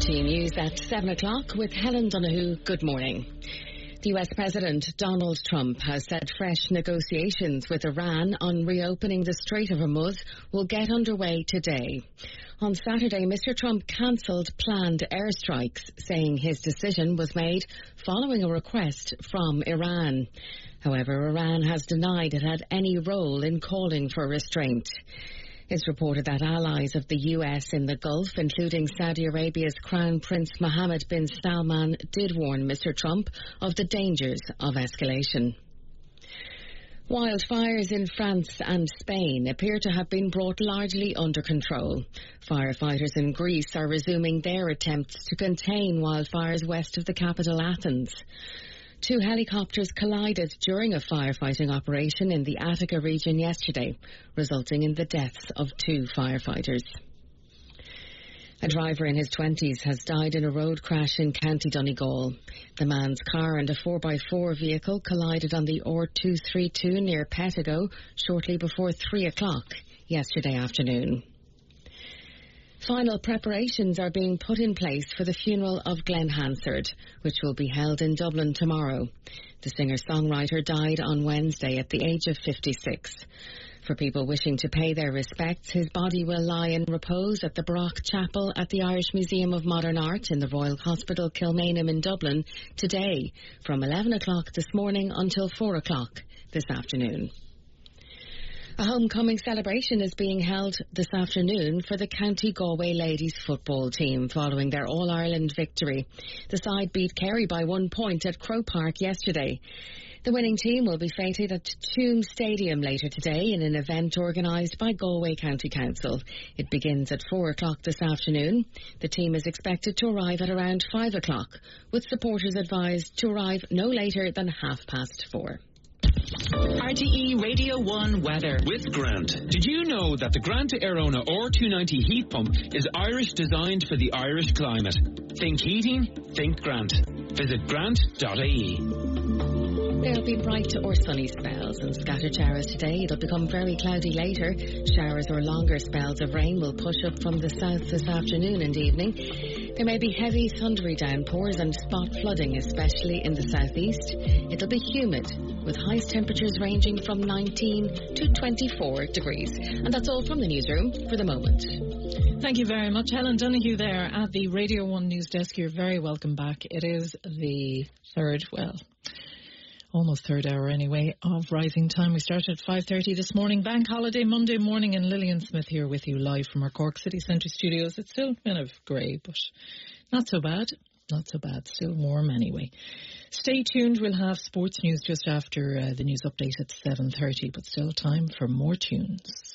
RTE News at 7 o'clock with Helen Donoghue. Good morning. The US President Donald Trump has said fresh negotiations with Iran on reopening the Strait of Hormuz will get underway today. On Saturday, Mr. Trump cancelled planned airstrikes, saying his decision was made following a request from Iran. However, Iran has denied it had any role in calling for restraint. It's reported that allies of the US in the Gulf, including Saudi Arabia's Crown Prince Mohammed bin Salman, did warn Mr. Trump of the dangers of escalation. Wildfires in France and Spain appear to have been brought largely under control. Firefighters in Greece are resuming their attempts to contain wildfires west of the capital, Athens. 2 helicopters collided during a firefighting operation in the Attica region yesterday, resulting in the deaths of 2 firefighters. A driver in his 20s has died in a road crash in County Donegal. The man's car and a 4x4 vehicle collided on the R232 near Pettigo shortly before 3 o'clock yesterday afternoon. Final preparations are being put in place for the funeral of Glenn Hansard, which will be held in Dublin tomorrow. The singer-songwriter died on Wednesday at the age of 56. For people wishing to pay their respects, his body will lie in repose at the Baroque Chapel at the Irish Museum of Modern Art in the Royal Hospital Kilmainham in Dublin today, from 11 o'clock this morning until 4 o'clock this afternoon. A homecoming celebration is being held this afternoon for the County Galway ladies football team following their All-Ireland victory. The side beat Kerry by 1 point at Croke Park yesterday. The winning team will be feted at Tuam Stadium later today in an event organised by Galway County Council. It begins at 4 o'clock this afternoon. The team is expected to arrive at around 5 o'clock, with supporters advised to arrive no later than 4:30. RTE Radio 1 weather. With Grant. Did you know that the Grant Airona R290 heat pump is Irish, designed for the Irish climate? Think heating, think Grant. Visit grant.ie. There'll be bright or sunny spells and scattered showers today. It'll become very cloudy later. Showers or longer spells of rain will push up from the south this afternoon and evening. There may be heavy thundery downpours and spot flooding, especially in the southeast. It'll be humid, with highest temperatures ranging from 19 to 24 degrees. And that's all from the newsroom for the moment. Thank you very much. Helen Donoghue there at the Radio 1 News Desk. You're very welcome back. It is the almost third hour anyway, of Rising Time. We started at 5:30 this morning. Bank holiday Monday morning, and Lillian Smith here with you live from our Cork City Centre studios. It's still kind of grey, but not so bad. Not so bad. Still warm anyway. Stay tuned. We'll have sports news just after the news update at 7:30, but still time for more tunes.